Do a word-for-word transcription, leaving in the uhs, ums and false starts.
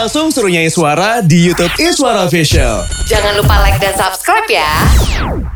langsung suruh nyanyi suara di YouTube Iswara Official. Jangan lupa like dan subscribe ya.